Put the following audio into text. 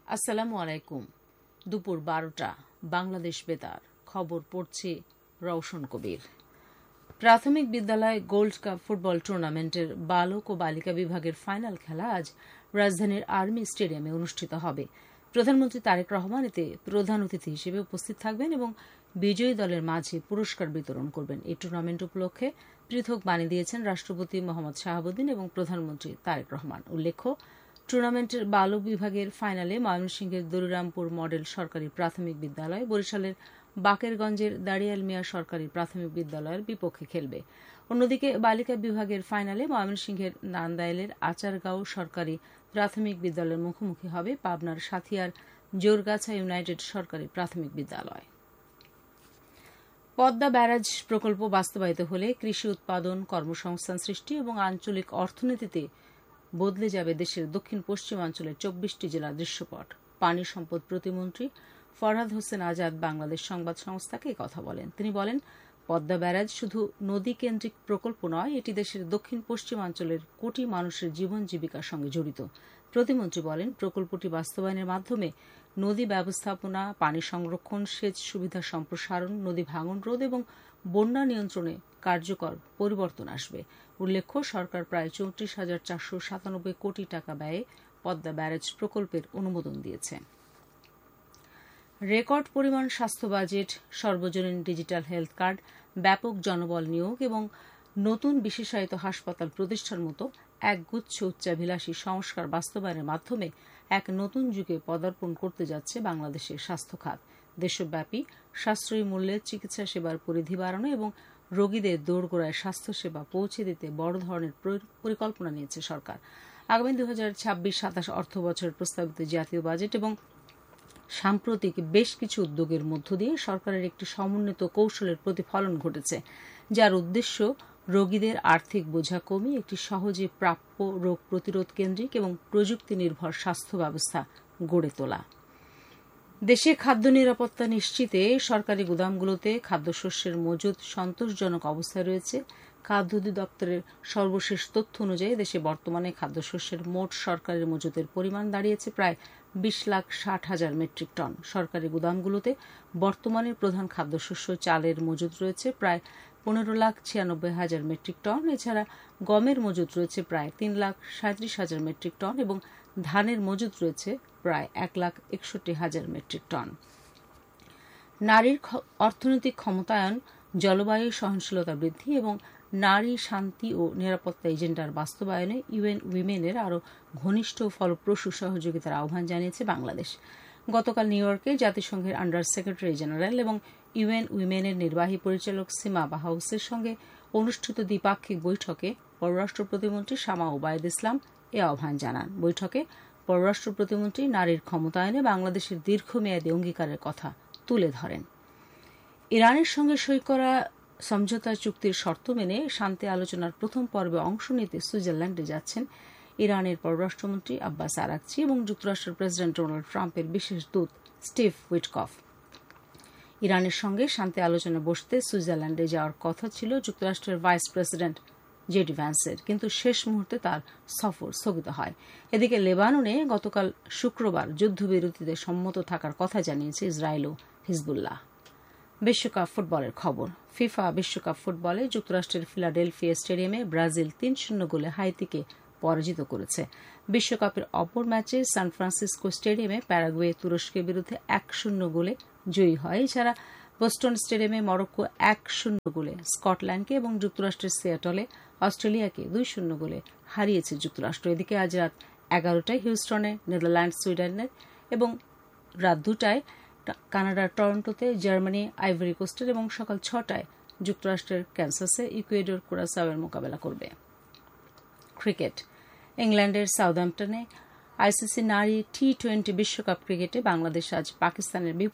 আসসালামু আলাইকুম। দুপুর 12টা বাংলাদেশ বেতার খবর পড়ছি রওশন কবির। প্রাথমিক বিদ্যালয় গোল্ড কাপ ফুটবল টুর্নামেন্টের বালক ও বালিকা বিভাগের ফাইনাল খেলা আজ রাজধানীর আর্মি স্টেডিয়ামে অনুষ্ঠিত হবে। প্রধানমন্ত্রী তারেক রহমান এতে প্রধান অতিথি হিসেবে উপস্থিত থাকবেন এবং বিজয়ী দলের মাঝে পুরস্কার বিতরণ করবেন। এই টুর্নামেন্ট উপলক্ষে পৃথক বাণী দিয়েছেন রাষ্ট্রপতি মোহাম্মদ শাহাবুদ্দিন এবং প্রধানমন্ত্রী তারেক রহমান। উল্লেখ্য, টুর্নামেন্টের বালক বিভাগের ফাইনালে ময়মনসিংহের দরুরামপুর মডেল সরকারি প্রাথমিক বিদ্যালয় বরিশালের বাকেরগঞ্জের দাড়িয়াল মিয়া সরকারি প্রাথমিক বিদ্যালয়ের বিপক্ষে খেলবে। অন্যদিকে বালিকা বিভাগের ফাইনালে ময়মনসিংহের নান্দাইলের আচারগাঁও সরকারি প্রাথমিক বিদ্যালয়ের মুখোমুখি হবে পাবনার সাথিয়ার জোরগাছা ইউনাইটেড সরকারি প্রাথমিক বিদ্যালয়। পদ্মা ব্যারাজ প্রকল্প বাস্তবায়িত হলে কৃষি উৎপাদন, কর্মসংস্থান সৃষ্টি এবং আঞ্চলিক অর্থনীতিতে বদলে যাবে দেশের দক্ষিণ পশ্চিমাঞ্চলের 24টি জেলার দৃশ্যপট। পানি সম্পদ প্রতিমন্ত্রী ফরহাদ হোসেন আজাদ বাংলাদেশ সংবাদ সংস্থাকে কথা বলেন। তিনি বলেন, পদ্মা ব্যারাজ শুধু নদী কেন্দ্রিক প্রকল্প নয়, এটি দেশের দক্ষিণ পশ্চিমাঞ্চলের কোটি মানুষের জীবন জীবিকার সঙ্গে জড়িত। প্রতিমন্ত্রী বলেন, প্রকল্পটি বাস্তবায়নের মাধ্যমে নদী ব্যবস্থাপনা, পানি সংরক্ষণ, সেচ সুবিধা সম্প্রসারণ, নদী ভাঙন রোধ এবং বন্যা নিয়ন্ত্রণে কার্যকর পরিবর্তন আসবে। উল্লেখ্য, সরকার প্রায় 34,497 কোটি টাকা ব্যয়ে পদ্মা ব্যারাজ প্রকল্পের অনুমোদন দিয়েছে। রেকর্ড পরিমাণ স্বাস্থ্য বাজেট, সর্বজনীন ডিজিটাল হেলথ কার্ড, ব্যাপক জনবল নিয়োগ এবং নতুন বিশেষায়িত হাসপাতাল প্রতিষ্ঠার মতো একগুচ্ছ উচ্চাভিলাষী সংস্কার বাস্তবায়নের মাধ্যমে এক নতুন যুগে পদার্পণ করতে যাচ্ছে বাংলাদেশের স্বাস্থ্য খাত। দেশব্যাপী সাশ্রয়ী মূল্যে চিকিৎসা সেবার পরিধি বাড়ানো এবং রোগীদের দোরগোড়ায় স্বাস্থ্যসেবা পৌঁছে দিতে বড় ধরনের পরিকল্পনা নিয়েছে সরকার। আগামী 2026-27 অর্থবছরের প্রস্তাবিত জাতীয় বাজেট এবং সাম্প্রতিক বেশ কিছু উদ্যোগের মধ্য দিয়ে সরকারের একটি সমন্বিত কৌশলের প্রতিফলন ঘটেছে, যার উদ্দেশ্য রোগীদের আর্থিক বোঝা কমিয়ে একটি সহজে প্রাপ্য, রোগ প্রতিরোধ কেন্দ্রিক এবং প্রযুক্তি নির্ভর স্বাস্থ্য ব্যবস্থা গড়ে তোলা। দেশে খাদ্য নিরাপত্তা নিশ্চিতে সরকারি গুদামগুলোতে খাদ্যশস্যের মজুত সন্তোষজনক অবস্থায় রয়েছে। খাদ্য অধিদপ্তরের সর্বশেষ তথ্য অনুযায়ী দেশে বর্তমানে খাদ্যশস্যের মোট সরকারি মজুতের পরিমাণ দাঁড়িয়েছে প্রায় 20,60,000 মেট্রিক টন। সরকারি গুদামগুলোতে বর্তমানে প্রধান খাদ্যশস্য চালের মজুত রয়েছে প্রায় 15,96,000 মেট্রিক টন। এছাড়া গমের মজুত রয়েছে প্রায় 3,37,000 মেট্রিক টন এবং ধানের মজুত রয়েছে প্রায় 1,61,000 মেট্রিক টন। নারীর অর্থনৈতিক ক্ষমতায়ন, জলবায়ু সহনশীলতা বৃদ্ধি এবং নারী শান্তি ও নিরাপত্তা এজেন্ডার বাস্তবায়নে ইউএন উইমেনের আরও ঘনিষ্ঠ ও ফলপ্রসূ সহযোগিতার আহ্বান জানিয়েছে বাংলাদেশ। গতকাল নিউ ইয়র্কে জাতিসংঘের আন্ডার সেক্রেটারি জেনারেল এবং ইউএন উইমেনের নির্বাহী পরিচালক সিমা বাহাউসের সঙ্গে অনুষ্ঠিত দ্বিপাক্ষিক বৈঠকে পররাষ্ট্র প্রতিমন্ত্রী শামা ওবায়দ ইসলাম এ আহ্বান জানান। বৈঠকে পররাষ্ট্র প্রতিমন্ত্রী নারীর ক্ষমতায়নে বাংলাদেশের দীর্ঘমেয়াদী অঙ্গীকারের কথা তুলে ধরেন। ইরানের সঙ্গে সই করা সমঝোতা চুক্তির শর্ত মেনে শান্তি আলোচনার প্রথম পর্বে অংশ নিতে সুইজারল্যান্ডে যাচ্ছেন ইরানের পররাষ্ট্রমন্ত্রী আব্বাস আরাকচি এবং যুক্তরাষ্ট্রের প্রেসিডেন্ট ডোনাল্ড ট্রাম্পের বিশেষ দূত স্টিভ উইটকফ। ইরানের সঙ্গে শান্তি আলোচনায় বসতে সুইজারল্যান্ডে যাওয়ার কথা ছিল যুক্তরাষ্ট্রের ভাইস প্রেসিডেন্ট জেডি ভ্যান্সের, কিন্তু শেষ মুহূর্তে তার সফর স্থগিত হয়। এদিকে লেবাননে গতকাল শুক্রবার যুদ্ধবিরতিতে সম্মত থাকার কথা জানিয়েছে ইসরায়েল ও হিজবুল্লাহ। বিশ্বকাপ ফুটবলের খবর। ফিফা বিশ্বকাপ ফুটবলে যুক্তরাষ্ট্রের ফিলাডেলফিয়া স্টেডিয়ামে ব্রাজিল 3-0 গোলে হাইতিকে পরাজিত করেছে। বিশ্বকাপের অপর ম্যাচে সান ফ্রান্সিসকো স্টেডিয়ামে প্যারাগুয়ে তুরস্কের বিরুদ্ধে 1-0 গোলে জয়ী হয়। এছাড়া বোস্টন স্টেডিয়ামে মরক্কো 1-0 গোলে স্কটল্যান্ডকে এবং যুক্তরাষ্ট্রের সিয়াটলে অস্ট্রেলিয়াকে 2-0 গোলে হারিয়েছে যুক্তরাষ্ট্র। এদিকে আজ রাত 11টায় হিউস্টনে নেদারল্যান্ডস সুইডেনের এবং রাত 2টায় কানাডার টরন্টোতে জার্মানি আইভরি কোস্টের এবং সকাল 6টায় যুক্তরাষ্ট্রের ক্যানসাসে ইকুয়েডর কুরাসাওয়ের মোকাবেলা করবে। ক্রিকেট। ইংল্যান্ডের সাউদাম্পটনে আইসিসি নারী টি-20 বিশ্বকাপ ক্রিকেটে বাংলাদেশ আজ পাকিস্তানের